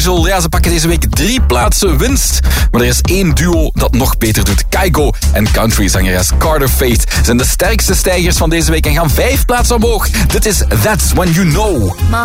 Ja, ze pakken deze week 3 plaatsen winst. Maar er is 1 duo dat nog beter doet. Kygo en countryzangeres Carter Faith zijn de sterkste stijgers van deze week en gaan 5 plaatsen omhoog. Dit is That's When You Know.